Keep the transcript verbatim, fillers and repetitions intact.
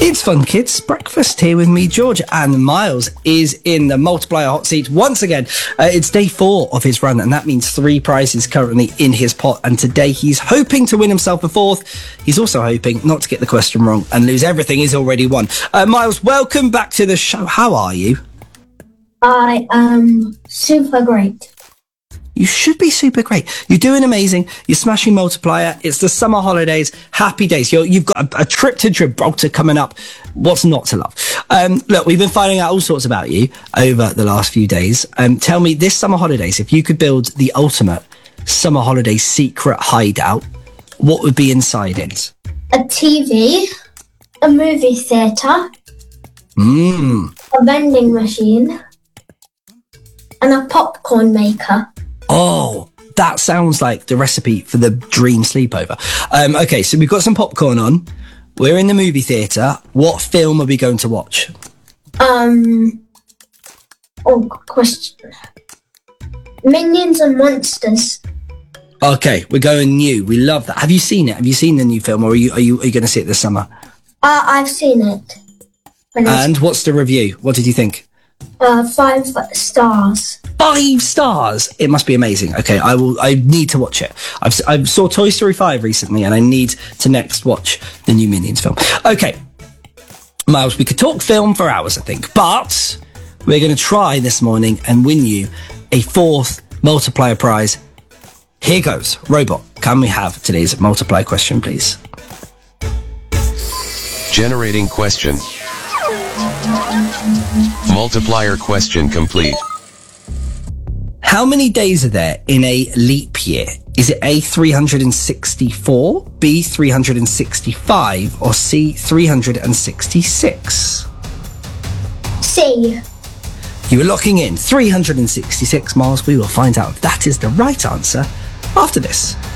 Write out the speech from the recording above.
It's Fun Kids Breakfast here with me, George, and Miles is in the multiplier hot seat once again. Uh, it's day four of his run, and that means three prizes currently in his pot. And today he's hoping to win himself a fourth. He's also hoping not to get the question wrong and lose everything he's already won. Uh, Miles, welcome back to the show. How are you? I am super great. You should be super great. You're doing amazing. You're smashing multiplier. It's the summer holidays. Happy days. You're, you've got a, a trip to Gibraltar coming up. What's not to love? Um, look, we've been finding out all sorts about you over the last few days. Um, tell me, this summer holidays, if you could build the ultimate summer holiday secret hideout, what would be inside it? A T V, a movie theatre, Mmm. a vending machine, and a popcorn maker. Oh, that sounds like the recipe for the dream sleepover. Um, okay, so we've got some popcorn on. We're in the movie theatre. What film are we going to watch? Um, oh, question. Minions and Monsters. Okay, we're going new. We love that. Have you seen it? Have you seen the new film, or are you are you, are you going to see it this summer? Uh, I've seen it. When I was- And what's the review? What did you think? Uh, five stars. Five stars. It must be amazing. Okay, I will. I need to watch it. I've s- I saw Toy Story five recently, and I need to next watch the new Minions film. Okay, Miles, we could talk film for hours, I think, but we're going to try this morning and win you a fourth multiplier prize. Here goes. Robot, can we have today's multiplier question, please? Generating question. Multiplier question complete. How many days are there in a leap year? Is it A, three hundred sixty-four, B, three hundred sixty-five, or C, three hundred sixty-six? C. You are locking in three hundred sixty-six, Miles. We will find out if that is the right answer after this.